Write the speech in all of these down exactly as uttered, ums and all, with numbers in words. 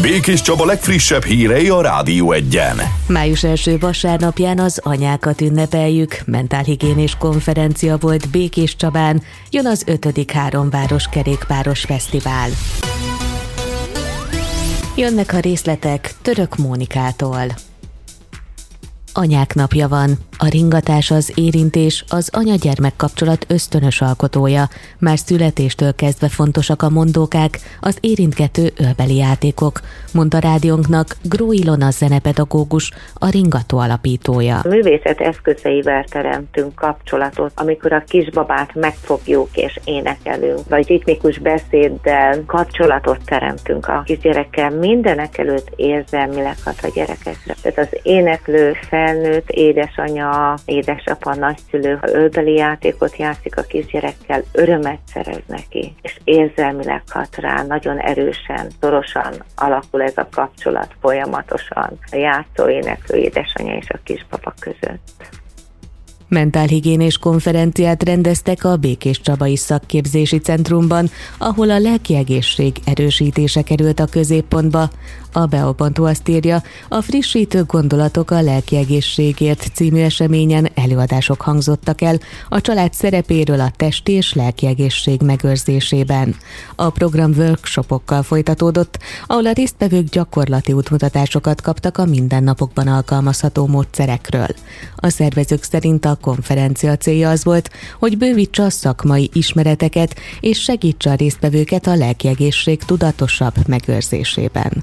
Békés Csaba legfrissebb hírei a Rádió Egyen. Május első vasárnapján az anyákat ünnepeljük. Mentálhigiénés konferencia volt Békés Csabán. Jön az ötödik Háromváros kerékpáros fesztivál. Jönnek a részletek Török Mónikától. Anyák napja van. A ringatás, az érintés, az anya-gyermek kapcsolat ösztönös alkotója. Már születéstől kezdve fontosak a mondókák, az érintgető ölbeli játékok, mondta rádiónknak Gró Ilona zenepedagógus, a Ringató alapítója. A művészet eszközeivel teremtünk kapcsolatot, amikor a kisbabát megfogjuk és énekelünk, vagy ritmikus beszéddel kapcsolatot teremtünk a kisgyerekkel, mindenek előtt érzelmileg hat a gyerekekre. Tehát az éneklő felnőtt édesanyja, édesapa, nagyszülő, ha ölbeli játékot játszik a kisgyerekkel, örömet szerez neki, és érzelmileg hat rá, nagyon erősen, szorosan alakul ez a kapcsolat folyamatosan a játszó, éneklő édesanyja és a kisbaba között. Mentálhigiénés konferenciát rendeztek a Békés Csabai Szakképzési Centrumban, ahol a lelkiegészség erősítése került a középpontba. A Beo pont hu azt írja, a frissítő gondolatok a lelkiegészségért című eseményen előadások hangzottak el a család szerepéről a testi és lelkiegészség megőrzésében. A program workshopokkal folytatódott, ahol a résztvevők gyakorlati útmutatásokat kaptak a mindennapokban alkalmazható módszerekről. A szervezők szerint a konferencia célja az volt, hogy bővítse a szakmai ismereteket és segítse a résztvevőket a lelkiegészség tudatosabb megőrzésében.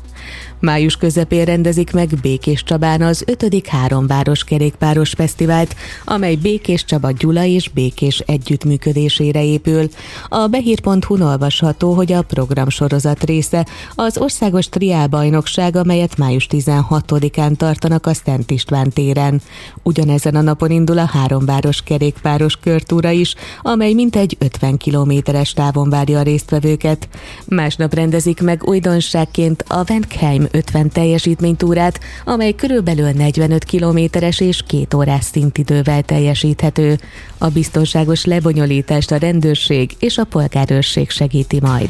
Május közepén rendezik meg Békés Csabán az ötödik Háromváros kerékpáros fesztivált, amely Békés Csaba Gyula és Békés együttműködésére épül. A behír pont hu-n olvasható, hogy a programsorozat része az országos triálbajnokság, amelyet május tizenhatodikán tartanak a Szent István téren. Ugyanezen a napon indul a Háromváros kerékpáros körtúra is, amely mintegy ötven kilométeres távon várja a résztvevőket. Másnap rendezik meg újdonságként a Venkheim ötven teljesítménytúrát, amely körülbelül negyvenöt kilométeres és két órás szintidővel teljesíthető. A biztonságos lebonyolítást a rendőrség és a polgárőrség segíti majd.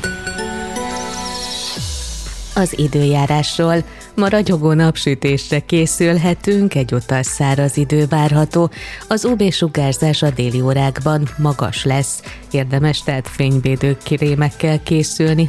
Az időjárásról. Ma ragyogó napsütésre készülhetünk, egyúttal száraz idő várható. Az u vé-sugárzás a déli órákban magas lesz. Érdemes tehát fényvédő krémekkel készülni,